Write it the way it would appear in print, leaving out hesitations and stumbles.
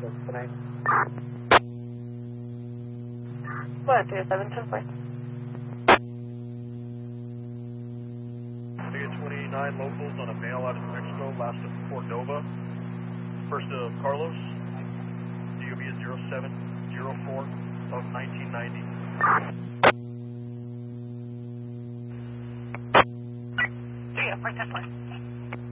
tonight. What, 37, 10 point? We get 29 locals on a mail out of New Mexico, last of Cordova. First of Carlos, DOB is 0704 of 1990. Yeah, right, 10 point.